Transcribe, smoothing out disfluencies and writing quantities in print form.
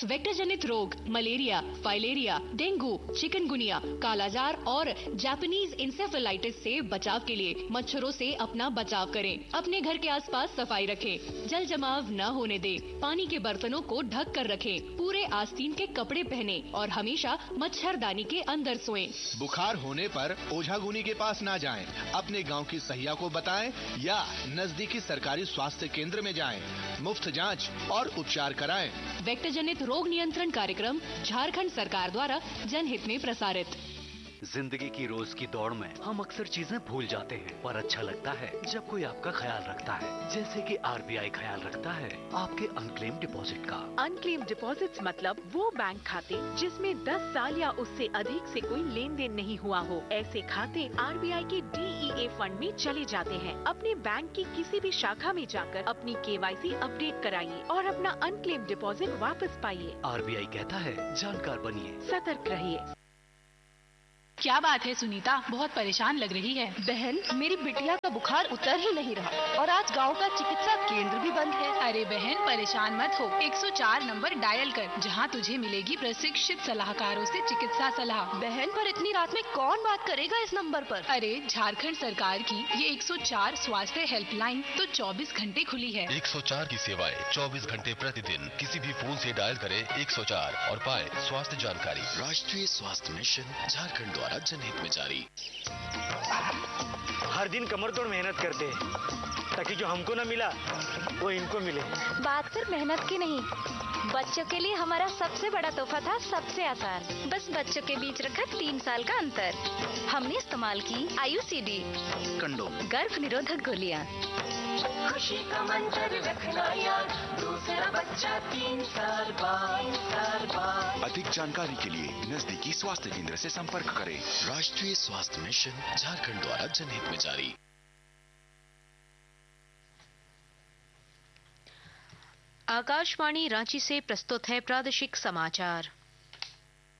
Vector जनित रोग, malaria, filaria, dengue, chikungunya, कालाजार और जापानीज इंसेफेलाइटिस से बचाव के लिए मच्छरों से अपना बचाव करें। अपने घर के आसपास सफाई रखें, जल जमाव न होने दें, पानी के बर्तनों को ढक कर रखें, पूरे आस्तीन के कपड़े पहने और हमेशा मच्छरदानी के अंदर सोएं। बुखार होने पर ओझागुनी के पास ना जाएं, अपने गांव की सहिया को बताएं या नजदीकी सरकारी स्वास्थ्य केंद्र में जाएं। मुफ्त जांच और उपचार कराएं। वेक्टर जनित रोग नियंत्रण कार्यक्रम झारखंड सरकार द्वारा जनहित में प्रसारित। जिंदगी की रोज की दौड़ में हम अक्सर चीजें भूल जाते हैं, पर अच्छा लगता है जब कोई आपका ख्याल रखता है, जैसे कि आरबीआई ख्याल रखता है आपके अनक्लेम डिपॉजिट का। अनक्लेम डिपॉजिट्स मतलब वो बैंक खाते जिसमें 10 साल या उससे अधिक से कोई लेन देन नहीं हुआ हो। ऐसे खाते आरबीआई के DEA फंड में चले जाते हैं। अपने बैंक की किसी भी शाखा में जाकर अपनी KYC अपडेट कराइए और अपना अनक्लेम डिपॉजिट वापस पाइए। आरबीआई कहता है जानकार बनिए, सतर्क रहिए। क्या बात है सुनीता, बहुत परेशान लग रही है। बहन, मेरी बिटिया का बुखार उतर ही नहीं रहा और आज गांव का चिकित्सा केंद्र भी बंद है। अरे बहन, परेशान मत हो, 104 नंबर डायल कर, जहां तुझे मिलेगी प्रशिक्षित सलाहकारों से चिकित्सा सलाह। बहन, पर इतनी रात में कौन बात करेगा इस नंबर पर? अरे झारखंड सरकार की ये 104 स्वास्थ्य हेल्पलाइन तो 24 घंटे खुली है। 104 की सेवाएं 24 घंटे प्रतिदिन किसी भी फोन से डायल करें 104 और पाए स्वास्थ्य जानकारी। राष्ट्रीय स्वास्थ्य मिशन झारखंड द्वारा जनहित में जारी। हर दिन कमर तोड़ मेहनत करते हैं ताकि जो हमको न मिला वो इनको मिले। बात कर मेहनत की नहीं, बच्चों के लिए हमारा सबसे बड़ा तोहफा था सबसे आसान। बस बच्चों के बीच रखा 3 साल का अंतर। हमने इस्तेमाल की IUCD कंडोम, गर्भ निरोधक गोलियां। खुशी का मंत्र रखना याद, दूसरा बच्चा 3 साल बाद। अधिक जानकारी के लिए नजदीकी स्वास्थ्य केंद्र से संपर्क करें। राष्ट्रीय स्वास्थ्य मिशन झारखंड द्वारा जनहित में जारी। आकाशवाणी रांची से प्रस्तुत है प्रादेशिक समाचार।